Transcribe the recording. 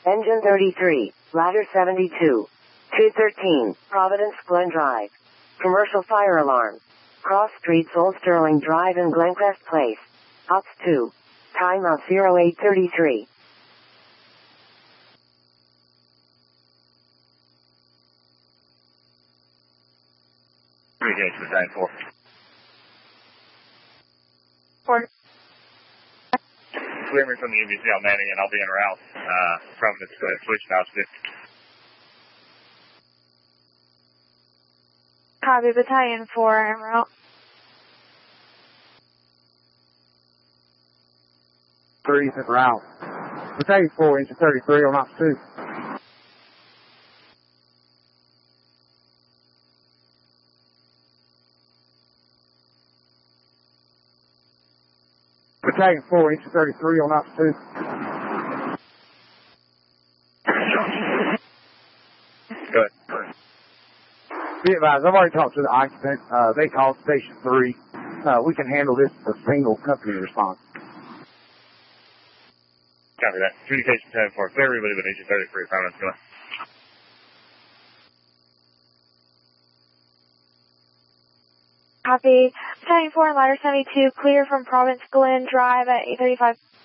Engine 33, Ladder 72. 213, Providence Glen Drive. Commercial fire alarm. Cross Streets Old Sterling Drive in Glencrest Place. Ops 2. Timeout 0833. Engage with 94. 4. Clear me from the UBCL Manning, and I'll be en route. Providence, go ahead, switch now, 6. Copy, Battalion 4, en route. 3 en route. Battalion 4, Engine 33 on Ops 2. Battalion 4, Engine 33 on Ops 2. Go ahead. Be advised, I've already talked to the occupant. They called Station 3. We can handle this as a single company response. Copy that. Communication 10-4. Clear everybody with Engine 33. Providence, go ahead. Copy. Battalion 4, Ladder 72, clear from Providence Glen Drive at 835.